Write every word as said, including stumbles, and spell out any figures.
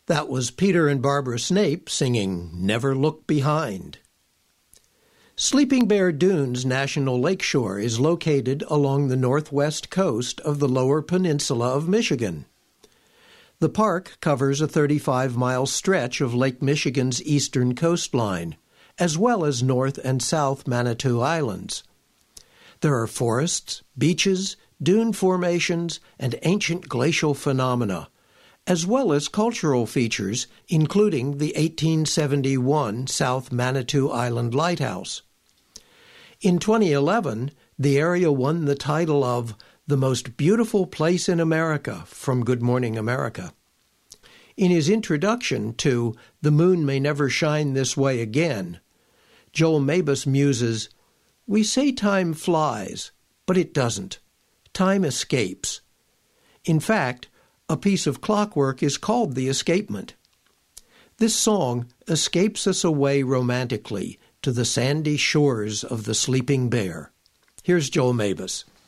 That was Peter and Barbara Snape singing Never Look Behind. Sleeping Bear Dunes National Lakeshore is located along the northwest coast of the Lower Peninsula of Michigan. The park covers a thirty-five mile stretch of Lake Michigan's eastern coastline, as well as North and South Manitou Islands. There are forests, beaches, dune formations, and ancient glacial phenomena, as well as cultural features, including the eighteen seventy-one South Manitou Island Lighthouse. In twenty eleven, the area won the title of the most beautiful place in America from Good Morning America. In his introduction to The Moon May Never Shine This Way Again, Joel Mabus muses, "We say time flies, but it doesn't. Time escapes. In fact, a piece of clockwork is called the escapement." This song escapes us away romantically to the sandy shores of the Sleeping Bear. Here's Joel Mabus.